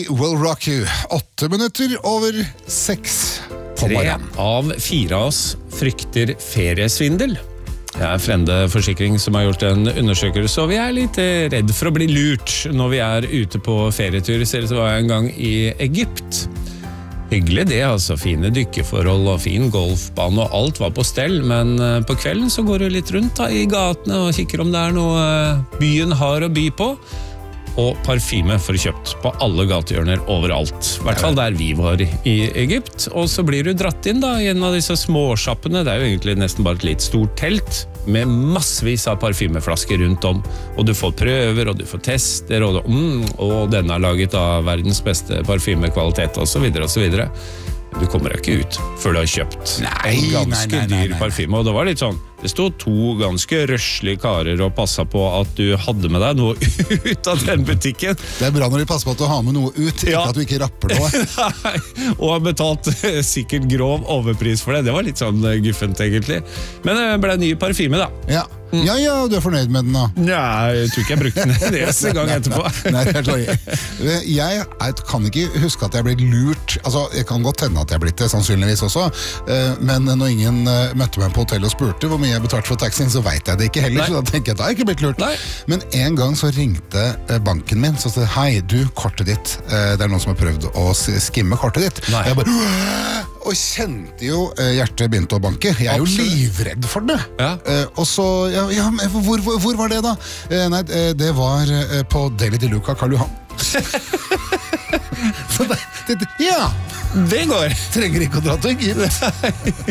Will Rock You. 8 minutter over 6 på 3 morgenen. av 4 av oss frykter feriesvindel. Det Frende Forsikring som har gjort en undersøkelse, og vi litt redd for å bli lurt når vi ute på ferietur. Selv så var jeg en gang i Egypt. Hyggelig det, altså. Fine dykkeforhold og fin golfbane, og alt var på stell, men på kvelden så går du litt rundt i gatene og kikker om det noe byen har å by på. Og parfyme får du kjøpt på alle gatehjørner overalt. I hvert fall der vi var i Egypt. Og så blir du dratt inn i en av disse småsjappene. Det jo egentlig nesten bare et litt stort telt med massevis av parfymeflasker rundt om. Og du får prøver, og du får tester, og denne laget av verdens beste parfymekvalitet, og så videre, og så videre. Du kommer ikke ut før du har kjøpt en ganske dyr parfyme. Og det var litt sånn, det stod 2 ganske røslige karer og passet på at du hadde med deg noe ut av den butikken. Det bra når de passer på at du har med noe ut, ikke at du ikke rapper noe. Nei, og har betalt sikkert grov overpris for det. Det var litt sånn guffent egentlig. Men det ble ny parfyme da. Ja, du fornøyd med den da? Nei, jeg tror ikke jeg brukte den en eneste gang etterpå. Nei, jeg kan ikke huske at jeg ble lurt. Altså, jeg kan godt hende at jeg blitt det, sannsynligvis også. Men når ingen møtte meg på hotellet og spurte hvor mye jeg betalte for taxien, så vet jeg det ikke heller. Så da tenker jeg at jeg ikke blitt lurt. Nei. Men en gang så ringte banken min, så sa hei, du, kortet ditt. Det noen som har prøvd å skimme kortet ditt. Nei. Jeg bare... Og kjente jo hjertet begynte å banke. Jeg jo livredd for det. Ja. Og så, men hvor var det da? Nei, det var på Deli de Luca, Karl Johan. Så det, ja! Det går. Trenger ikke å dra til Egypt.